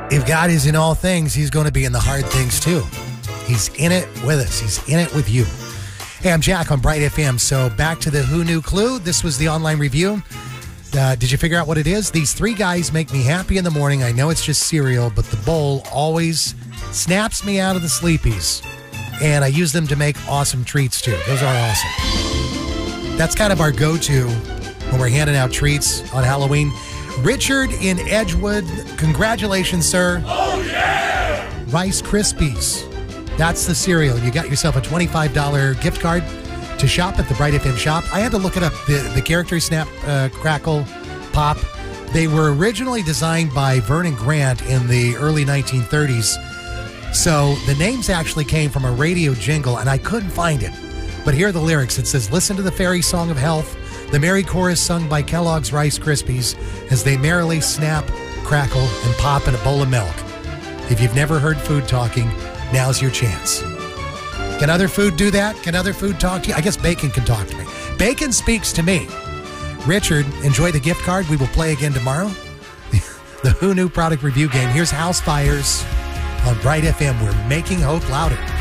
If God is in all things, he's going to be in the hard things too. He's in it with us. He's in it with you. Hey, I'm Jack on Bright FM. So back to the Who Knew Clue. This was the online review. Did you figure out what it is? These three guys make me happy in the morning. I know it's just cereal, but the bowl always snaps me out of the sleepies. And I use them to make awesome treats too. Those are awesome. That's kind of our go-to when we're handing out treats on Halloween. Richard in Edgewood, congratulations, sir. Oh, yeah! Rice Krispies. That's the cereal. You got yourself a $25 gift card to shop at the Bright FM shop. I had to look it up. The character Snap, Crackle, Pop, they were originally designed by Vernon Grant in the early 1930s. So the names actually came from a radio jingle, and I couldn't find it. But here are the lyrics. It says, listen to the fairy song of health, the merry chorus sung by Kellogg's Rice Krispies as they merrily snap, crackle, and pop in a bowl of milk. If you've never heard food talking, now's your chance. Can other food do that? Can other food talk to you? I guess bacon can talk to me. Bacon speaks to me. Richard, enjoy the gift card. We will play again tomorrow. The Who Knew product review game. Here's House Fires on Bright FM. We're making hope louder.